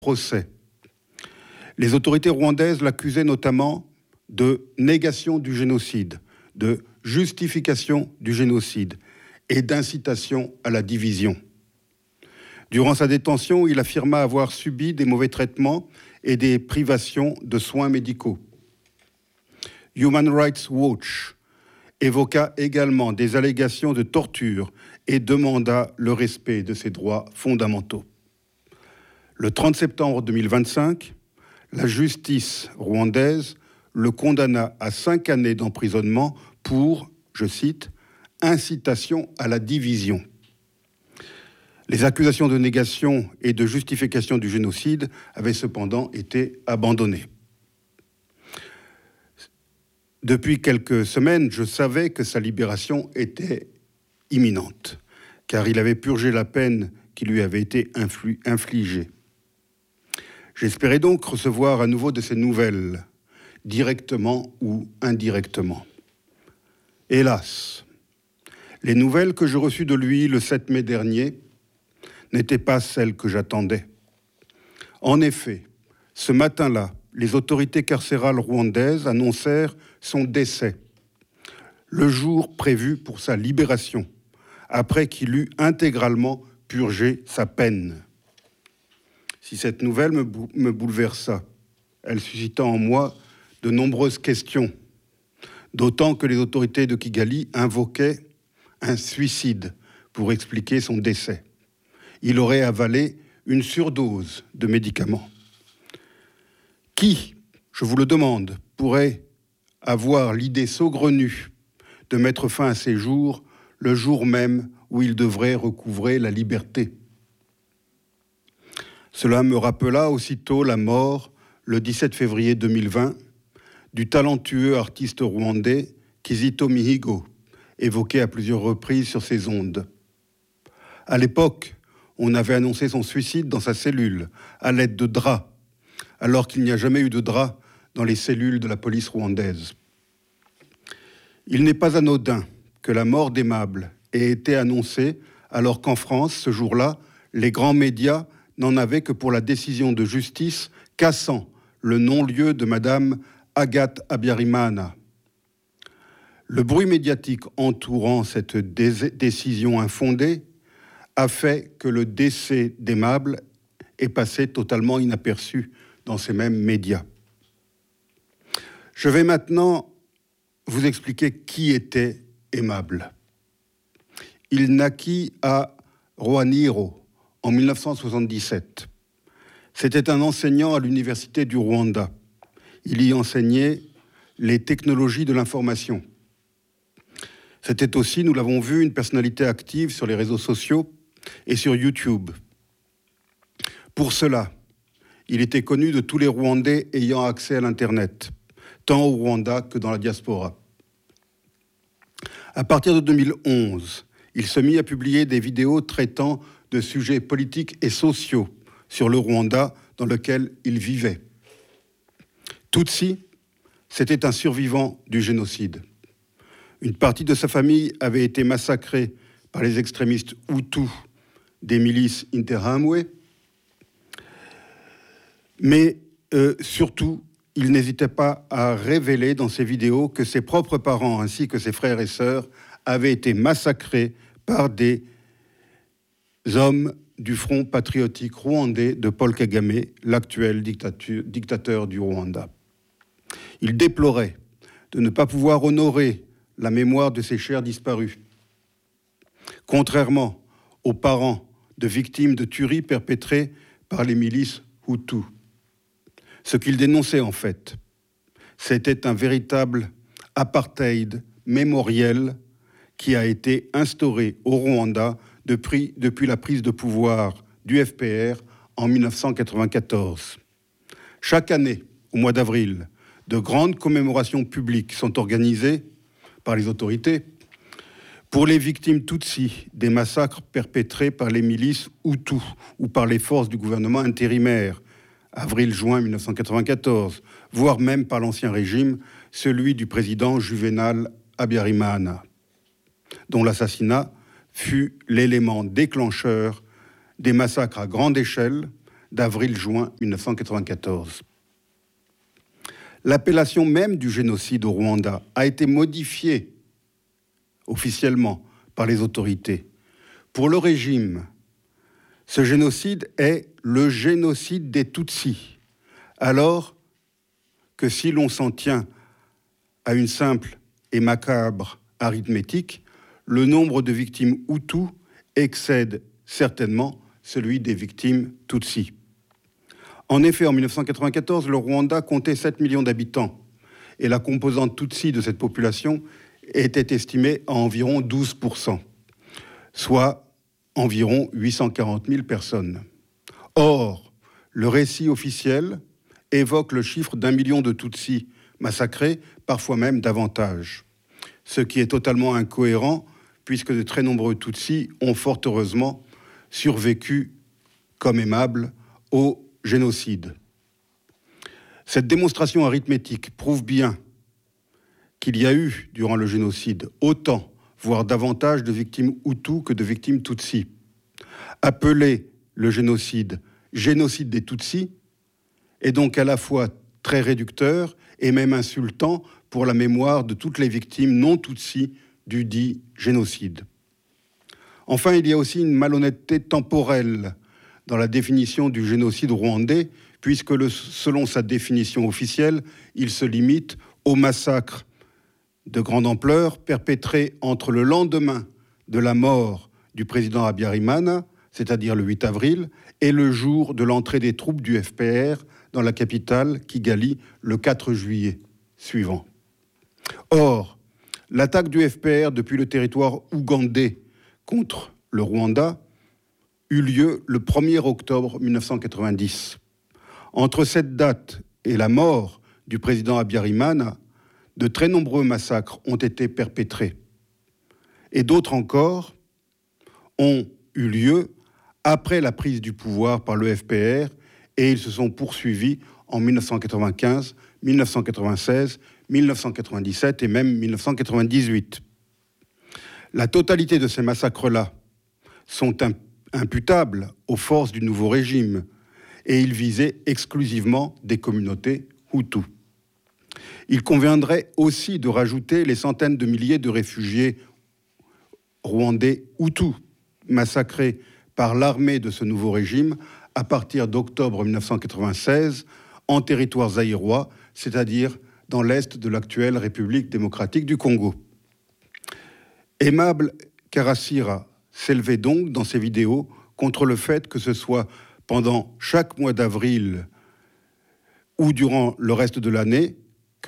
procès. Les autorités rwandaises l'accusaient notamment de négation du génocide, de justification du génocide et d'incitation à la division. Durant sa détention, il affirma avoir subi des mauvais traitements et des privations de soins médicaux. Human Rights Watch évoqua également des allégations de torture et demanda le respect de ses droits fondamentaux. Le 30 septembre 2025, la justice rwandaise le condamna à 5 années d'emprisonnement pour, je cite, « incitation à la division ». Les accusations de négation et de justification du génocide avaient cependant été abandonnées. Depuis quelques semaines, je savais que sa libération était imminente, car il avait purgé la peine qui lui avait été infligée. J'espérais donc recevoir à nouveau de ses nouvelles, directement ou indirectement. Hélas, les nouvelles que je reçus de lui le 7 mai dernier n'étaient pas celles que j'attendais. En effet, ce matin-là, les autorités carcérales rwandaises annoncèrent son décès, le jour prévu pour sa libération, après qu'il eut intégralement purgé sa peine. Si cette nouvelle me bouleversa, elle suscita en moi de nombreuses questions, d'autant que les autorités de Kigali invoquaient un suicide pour expliquer son décès. Il aurait avalé une surdose de médicaments. Qui, je vous le demande, pourrait avoir l'idée saugrenue de mettre fin à ses jours le jour même où il devrait recouvrer la liberté? Cela me rappela aussitôt la mort, le 17 février 2020, du talentueux artiste rwandais Kizito Mihigo, évoqué à plusieurs reprises sur ces ondes. À l'époque, on avait annoncé son suicide dans sa cellule, à l'aide de draps, alors qu'il n'y a jamais eu de draps dans les cellules de la police rwandaise. Il n'est pas anodin que la mort d'Aimable ait été annoncée, alors qu'en France, ce jour-là, les grands médias n'en avaient que pour la décision de justice cassant le non-lieu de Madame Agathe Habyarimana. Le bruit médiatique entourant cette décision infondée a fait que le décès d'Aimable est passé totalement inaperçu dans ces mêmes médias. Je vais maintenant vous expliquer qui était Aimable. Il naquit à Rwaniro en 1977. C'était un enseignant à l'université du Rwanda. Il y enseignait les technologies de l'information. C'était aussi, nous l'avons vu, une personnalité active sur les réseaux sociaux et sur YouTube. Pour cela, il était connu de tous les Rwandais ayant accès à l'Internet, tant au Rwanda que dans la diaspora. À partir de 2011, il se mit à publier des vidéos traitant de sujets politiques et sociaux sur le Rwanda dans lequel il vivait. Tutsi, c'était un survivant du génocide. Une partie de sa famille avait été massacrée par les extrémistes Hutus des milices Interahamwe, mais surtout, il n'hésitait pas à révéler dans ses vidéos que ses propres parents ainsi que ses frères et sœurs avaient été massacrés par des hommes du Front patriotique rwandais de Paul Kagame, l'actuel dictateur du Rwanda. Il déplorait de ne pas pouvoir honorer la mémoire de ses chers disparus. Contrairement aux parents de victimes de tueries perpétrées par les milices Hutus. Ce qu'il dénonçait en fait, c'était un véritable apartheid mémoriel qui a été instauré au Rwanda depuis la prise de pouvoir du FPR en 1994. Chaque année, au mois d'avril, de grandes commémorations publiques sont organisées par les autorités pour les victimes Tutsis des massacres perpétrés par les milices Hutus ou par les forces du gouvernement intérimaire, avril-juin 1994, voire même par l'ancien régime, celui du président Juvenal Habyarimana, dont l'assassinat fut l'élément déclencheur des massacres à grande échelle, d'avril-juin 1994. L'appellation même du génocide au Rwanda a été modifiée officiellement par les autorités. Pour le régime, ce génocide est le génocide des Tutsis, alors que si l'on s'en tient à une simple et macabre arithmétique, le nombre de victimes Hutus excède certainement celui des victimes Tutsis. En effet, en 1994, le Rwanda comptait 7 millions d'habitants et la composante Tutsi de cette population était estimée à environ 12%, soit environ 840 000 personnes. Or, le récit officiel évoque le chiffre d'1 million de Tutsis massacrés, parfois même davantage, ce qui est totalement incohérent puisque de très nombreux Tutsis ont fort heureusement survécu comme aimables au génocide. Cette démonstration arithmétique prouve bien qu'il y a eu, durant le génocide, autant, voire davantage de victimes Hutus que de victimes Tutsis. Appeler le génocide des Tutsis est donc à la fois très réducteur et même insultant pour la mémoire de toutes les victimes non Tutsis du dit génocide. Enfin, il y a aussi une malhonnêteté temporelle dans la définition du génocide rwandais, puisque selon sa définition officielle, il se limite au massacre de grande ampleur perpétré entre le lendemain de la mort du président Habyarimana, c'est-à-dire le 8 avril, et le jour de l'entrée des troupes du FPR dans la capitale, Kigali, le 4 juillet suivant. Or, l'attaque du FPR depuis le territoire ougandais contre le Rwanda eut lieu le 1er octobre 1990. Entre cette date et la mort du président Habyarimana, de très nombreux massacres ont été perpétrés. Et d'autres encore ont eu lieu après la prise du pouvoir par le FPR et ils se sont poursuivis en 1995, 1996, 1997 et même 1998. La totalité de ces massacres-là sont imputables aux forces du nouveau régime et ils visaient exclusivement des communautés Hutus. Il conviendrait aussi de rajouter les centaines de milliers de réfugiés rwandais Hutus massacrés par l'armée de ce nouveau régime à partir d'octobre 1996 en territoire zaïrois, c'est-à-dire dans l'est de l'actuelle République démocratique du Congo. Aimable Karasira s'élevait donc dans ses vidéos contre le fait que ce soit pendant chaque mois d'avril ou durant le reste de l'année, que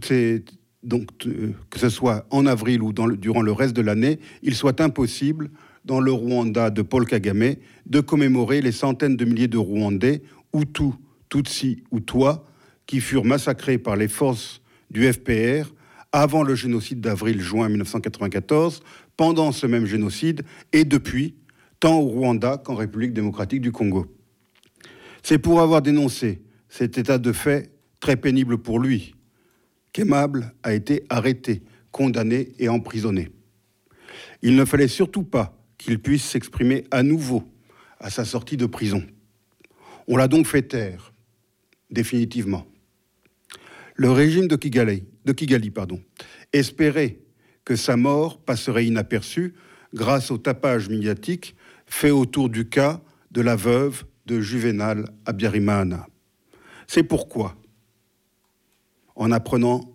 ce soit en avril ou durant le reste de l'année, il soit impossible, dans le Rwanda de Paul Kagame, de commémorer les centaines de milliers de Rwandais, Hutus, Tutsis ou Twa, qui furent massacrés par les forces du FPR avant le génocide d'avril-juin 1994, pendant ce même génocide, et depuis, tant au Rwanda qu'en République démocratique du Congo. C'est pour avoir dénoncé cet état de fait très pénible pour lui qu'Aimable a été arrêté, condamné et emprisonné. Il ne fallait surtout pas qu'il puisse s'exprimer à nouveau à sa sortie de prison. On l'a donc fait taire, définitivement. Le régime de Kigali, espérait que sa mort passerait inaperçue grâce au tapage médiatique fait autour du cas de la veuve de Juvenal Habyarimana. C'est pourquoi, en apprenant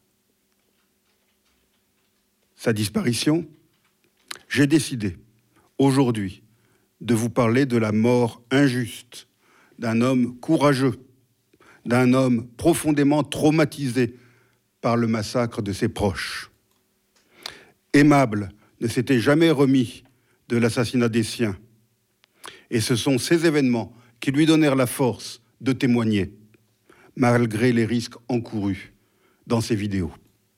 sa disparition, j'ai décidé aujourd'hui de vous parler de la mort injuste d'un homme courageux, d'un homme profondément traumatisé par le massacre de ses proches. Aimable ne s'était jamais remis de l'assassinat des siens. Et ce sont ces événements qui lui donnèrent la force de témoigner, malgré les risques encourus dans ses vidéos.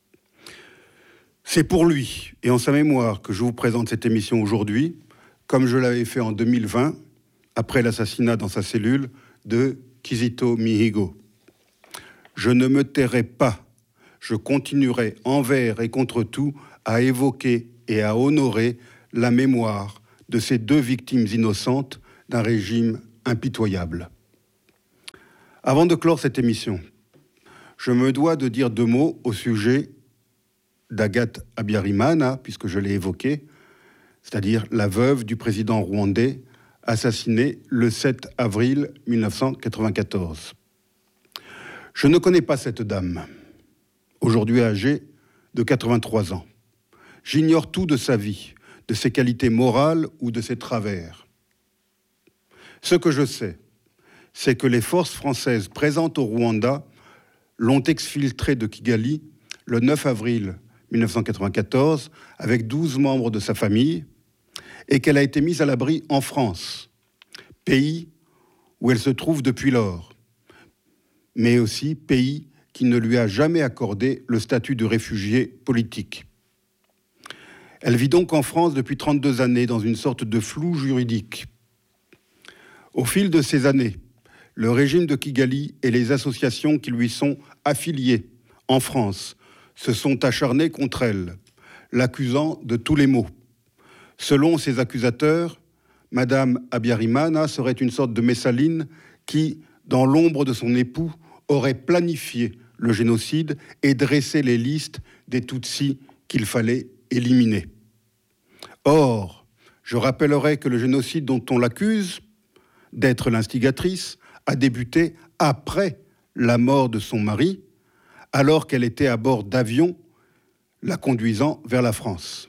C'est pour lui et en sa mémoire que je vous présente cette émission aujourd'hui, comme je l'avais fait en 2020, après l'assassinat dans sa cellule de Kizito Mihigo. Je ne me tairai pas, je continuerai envers et contre tout à évoquer et à honorer la mémoire de ces deux victimes innocentes d'un régime impitoyable. Avant de clore cette émission, je me dois de dire 2 mots au sujet d'Agathe Habyarimana, puisque je l'ai évoquée, c'est-à-dire la veuve du président rwandais assassiné le 7 avril 1994. Je ne connais pas cette dame, aujourd'hui âgée de 83 ans. J'ignore tout de sa vie, de ses qualités morales ou de ses travers. Ce que je sais, c'est que les forces françaises présentes au Rwanda l'ont exfiltrée de Kigali le 9 avril 1994 avec 12 membres de sa famille et qu'elle a été mise à l'abri en France, pays où elle se trouve depuis lors, mais aussi pays qui ne lui a jamais accordé le statut de réfugié politique. Elle vit donc en France depuis 32 années dans une sorte de flou juridique. Au fil de ces années, le régime de Kigali et les associations qui lui sont affiliées en France se sont acharnés contre elle, l'accusant de tous les maux. Selon ses accusateurs, Madame Habyarimana serait une sorte de Messaline qui, dans l'ombre de son époux, aurait planifié le génocide et dressé les listes des Tutsis qu'il fallait éliminer. Or, je rappellerai que le génocide dont on l'accuse d'être l'instigatrice a débuté après la mort de son mari, alors qu'elle était à bord d'avion la conduisant vers la France.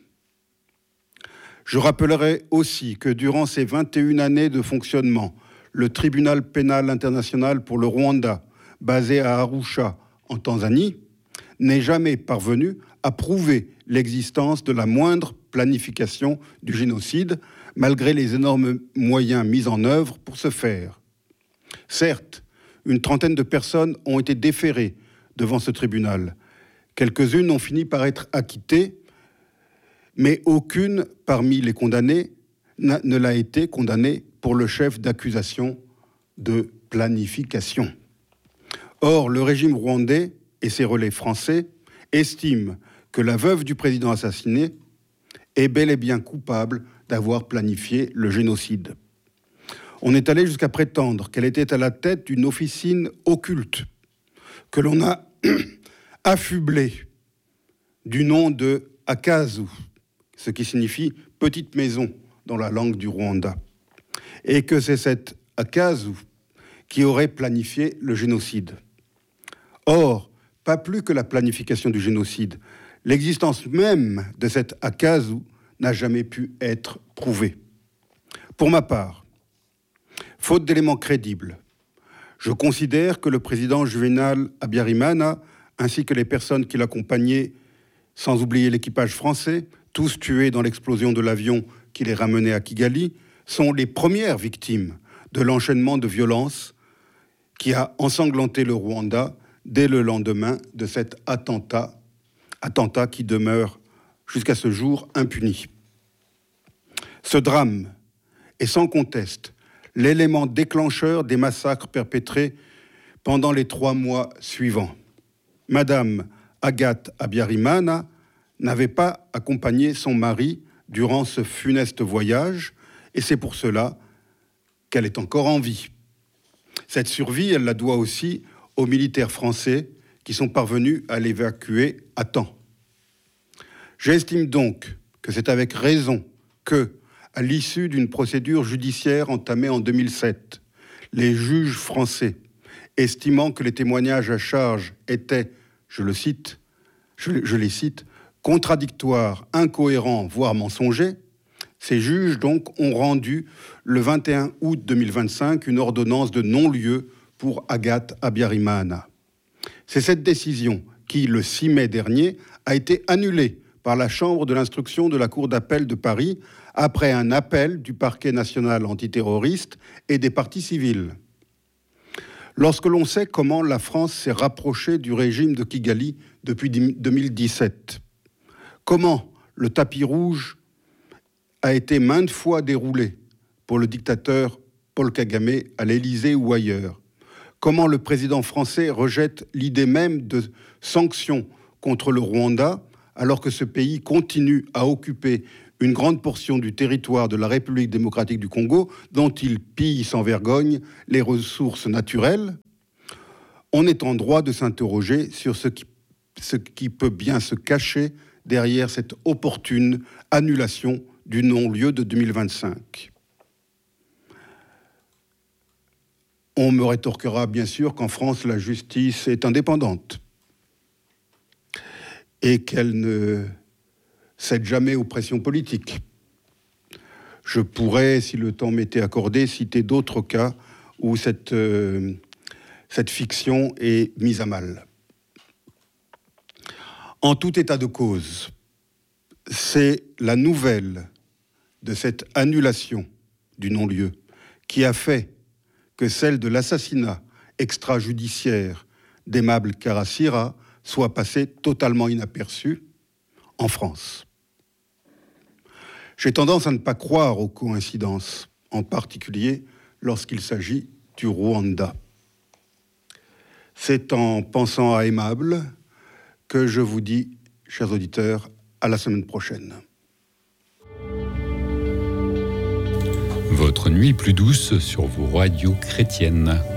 Je rappellerai aussi que durant ces 21 années de fonctionnement, le tribunal pénal international pour le Rwanda, basé à Arusha, en Tanzanie, n'est jamais parvenu à prouver l'existence de la moindre planification du génocide, malgré les énormes moyens mis en œuvre pour ce faire. Certes, une trentaine de personnes ont été déférées devant ce tribunal. Quelques-unes ont fini par être acquittées, mais aucune parmi les condamnées ne l'a été condamnée pour le chef d'accusation de planification. Or, le régime rwandais et ses relais français estiment que la veuve du président assassiné est bel et bien coupable d'avoir planifié le génocide. On est allé jusqu'à prétendre qu'elle était à la tête d'une officine occulte que l'on a affublée du nom de Akazu, ce qui signifie « petite maison » dans la langue du Rwanda, et que c'est cette Akazu qui aurait planifié le génocide. Or, pas plus que la planification du génocide, l'existence même de cette Akazu n'a jamais pu être prouvée. Pour ma part, faute d'éléments crédibles, je considère que le président Juvénal Habyarimana, ainsi que les personnes qui l'accompagnaient, sans oublier l'équipage français, tous tués dans l'explosion de l'avion qui les ramenait à Kigali, sont les premières victimes de l'enchaînement de violences qui a ensanglanté le Rwanda dès le lendemain de cet attentat qui demeure jusqu'à ce jour impuni. Ce drame est sans conteste l'élément déclencheur des massacres perpétrés pendant les 3 mois suivants. Madame Agathe Habyarimana n'avait pas accompagné son mari durant ce funeste voyage, et c'est pour cela qu'elle est encore en vie. Cette survie, elle la doit aussi aux militaires français qui sont parvenus à l'évacuer à temps. J'estime donc que c'est avec raison que, à l'issue d'une procédure judiciaire entamée en 2007, les juges français, estimant que les témoignages à charge étaient, je les cite, contradictoires, incohérents, voire mensongers, ces juges donc ont rendu le 21 août 2025 une ordonnance de non-lieu pour Agathe Habyarimana. C'est cette décision qui, le 6 mai dernier, a été annulée par la Chambre de l'instruction de la Cour d'appel de Paris après un appel du parquet national antiterroriste et des parties civiles. Lorsque l'on sait comment la France s'est rapprochée du régime de Kigali depuis 2017, comment le tapis rouge a été maintes fois déroulé pour le dictateur Paul Kagame à l'Élysée ou ailleurs, comment le président français rejette l'idée même de sanctions contre le Rwanda, alors que ce pays continue à occuper une grande portion du territoire de la République démocratique du Congo, dont il pille sans vergogne les ressources naturelles, on est en droit de s'interroger sur ce qui peut bien se cacher derrière cette opportune annulation du non-lieu de 2025. On me rétorquera bien sûr qu'en France, la justice est indépendante et qu'elle ne cède jamais aux pressions politiques. Je pourrais, si le temps m'était accordé, citer d'autres cas où cette fiction est mise à mal. En tout état de cause, c'est la nouvelle de cette annulation du non-lieu qui a fait que celle de l'assassinat extrajudiciaire d'Aimable Carracira soit passée totalement inaperçue en France. J'ai tendance à ne pas croire aux coïncidences, en particulier lorsqu'il s'agit du Rwanda. C'est en pensant à Aimable que je vous dis, chers auditeurs, à la semaine prochaine. Votre nuit plus douce sur vos radios chrétiennes.